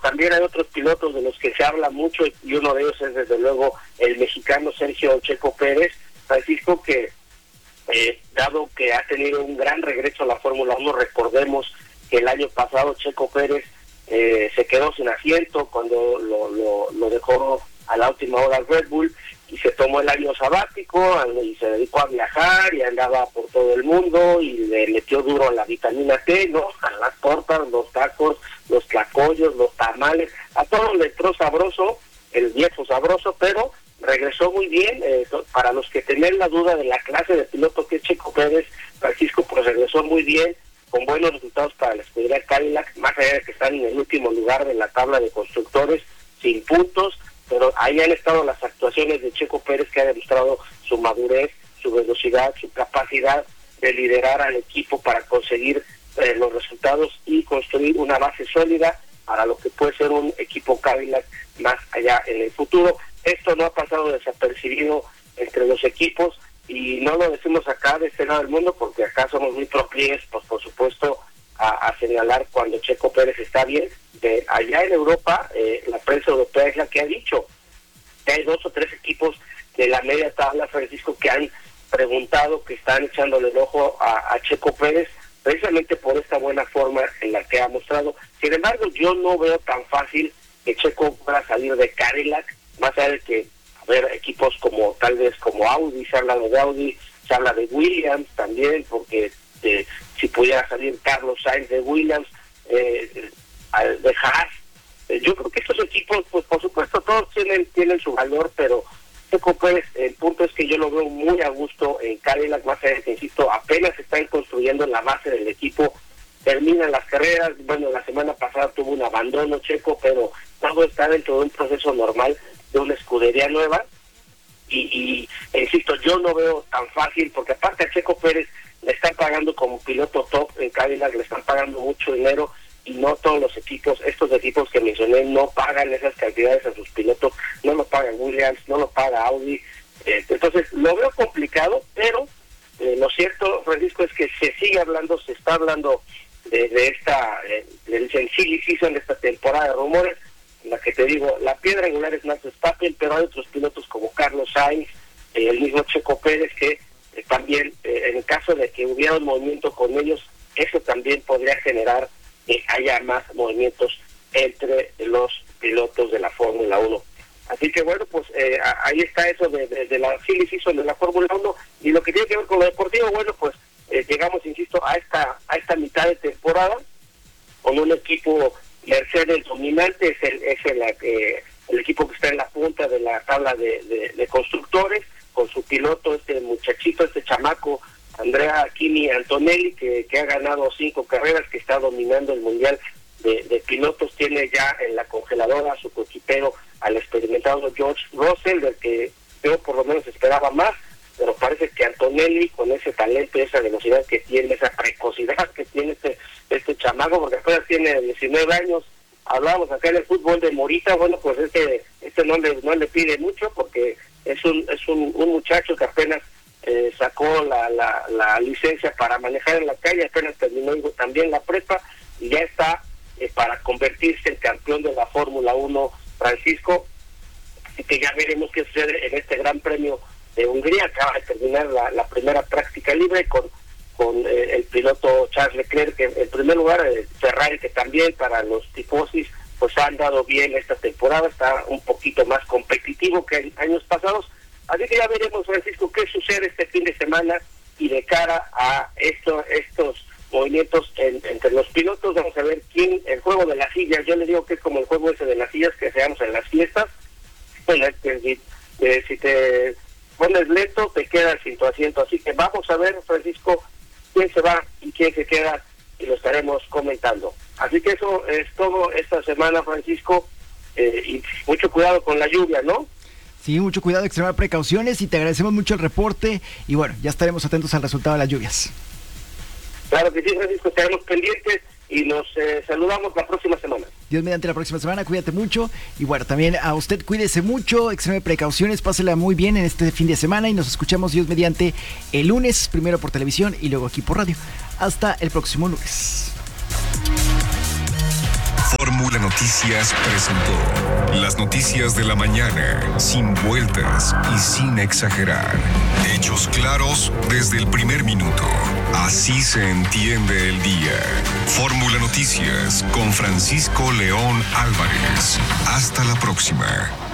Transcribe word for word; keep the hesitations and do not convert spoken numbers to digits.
también hay otros pilotos de los que se habla mucho, y uno de ellos es desde luego el mexicano Sergio Checo Pérez, Francisco, que eh, dado que ha tenido un gran regreso a la Fórmula uno, recordemos que el año pasado Checo Pérez eh, se quedó sin asiento cuando lo, lo, lo dejó a la última hora al Red Bull, y se tomó el año sabático y se dedicó a viajar y andaba por todo el mundo y le metió duro a la vitamina T, ¿no? A las tortas, los tacos, los tlacoyos, los tamales, a todo le entró sabroso, el viejo sabroso, pero regresó muy bien. Eh, para los que tenían la duda de la clase de piloto que es Checo Pérez, Francisco, pues regresó muy bien, con buenos resultados para la escudería Cadillac, más allá de que están en el último lugar de la tabla de constructores, sin puntos, pero ahí han estado las actuaciones de Checo Pérez, que ha demostrado su madurez, su velocidad, su capacidad de liderar al equipo para conseguir eh, los resultados y construir una base sólida para lo que puede ser un equipo Cadillac más allá en el futuro. Esto no ha pasado desapercibido entre los equipos, y no lo decimos acá de este lado del mundo porque acá somos muy proclives, pues por supuesto, a, a señalar cuando Checo Pérez está bien. De allá en Europa, eh, la prensa europea es la que ha dicho que hay dos o tres equipos de la media tabla, Francisco, que han preguntado, que están echándole el ojo a, a Checo Pérez, precisamente por esta buena forma en la que ha mostrado. Sin embargo, yo no veo tan fácil que Checo pueda salir de Cadillac, más allá de que, a ver, equipos como, tal vez como Audi, se habla de Audi, se habla de Williams también, porque eh, si pudiera salir Carlos Sainz de Williams, eh, de Haas, eh, yo creo que estos equipos, pues por supuesto todos tienen tienen su valor, pero Checo Pérez, el punto es que yo lo veo muy a gusto en Cadillac, más allá de que, insisto, apenas están construyendo la base del equipo, terminan las carreras. Bueno, la semana pasada tuvo un abandono Checo, pero todo está dentro de un proceso normal de una escudería nueva, y, y e insisto, yo no veo tan fácil, porque aparte a Checo Pérez le están pagando como piloto top en Cadillac, le están pagando mucho dinero, y no todos los equipos, estos equipos que mencioné, no pagan esas cantidades a sus pilotos, no lo pagan Williams, no lo paga Audi. Eh, entonces lo veo complicado, pero eh, lo cierto, Francisco, es que se sigue hablando, se está hablando de, de esta, eh, del silly season, de esta temporada de rumores, en la que te digo, la piedra angular es Max Verstappen, pero hay otros pilotos como Carlos Sainz, eh, el mismo Checo Pérez, que eh, también, eh, en caso de que hubiera un movimiento con ellos, eso también podría generar que haya más movimientos entre los pilotos de la Fórmula uno. Así que bueno, pues eh, ahí está eso de, de, de la silly season de la Fórmula uno, y lo que tiene que ver con lo deportivo, bueno, pues eh, llegamos, insisto, a esta a esta mitad de temporada con un equipo Mercedes dominante, es el es el, eh, el equipo que está en la punta de la tabla de, de, de constructores, con su piloto, este muchachito, este chamaco, Andrea Kimi Antonelli, que, que ha ganado cinco carreras, que está dominando el mundial de, de pilotos. Tiene ya en la congeladora a su coequipero al experimentado George Russell, del que yo por lo menos esperaba más, pero parece que Antonelli, con ese talento, esa velocidad que tiene, esa precocidad que tiene este este chamaco, porque apenas tiene diecinueve años, hablábamos acá en el fútbol de Morita, bueno, pues este este no le no le pide mucho, porque es un es un, un muchacho que apenas Eh, sacó la, la, la licencia para manejar en la calle, apenas terminó también la prepa, y ya está eh, para convertirse en campeón de la Fórmula uno, Francisco. Así que ya veremos qué sucede en este Gran Premio de Hungría. Acaba de terminar la, la primera práctica libre con con eh, el piloto Charles Leclerc, que en primer lugar, eh, Ferrari, que también para los tifosis pues han dado bien esta temporada, está un poquito más competitivo que en años pasados. Así que ya veremos, Francisco, qué sucede este fin de semana, y de cara a esto, estos movimientos en, entre los pilotos, vamos a ver quién, el juego de las sillas. Yo le digo que es como el juego ese de las sillas que hacemos en las fiestas. Bueno, este, si, eh, si te pones lento, te quedas sin tu asiento. Así que vamos a ver, Francisco, quién se va y quién se queda, y lo estaremos comentando. Así que eso es todo esta semana, Francisco, eh, y mucho cuidado con la lluvia, ¿no? Sí, mucho cuidado, extremar precauciones, y te agradecemos mucho el reporte, y bueno, ya estaremos atentos al resultado de las lluvias. Claro que sí, Francisco, estaremos pendientes y nos eh, saludamos la próxima semana. Dios mediante, la próxima semana, cuídate mucho, y bueno, también a usted cuídese mucho, extreme precauciones, pásela muy bien en este fin de semana, y nos escuchamos, Dios mediante, el lunes, primero por televisión y luego aquí por radio. Hasta el próximo lunes. Forma Fórmula Noticias presentó las noticias de la mañana, sin vueltas y sin exagerar. Hechos claros desde el primer minuto. Así se entiende el día. Fórmula Noticias con Francisco León Álvarez. Hasta la próxima.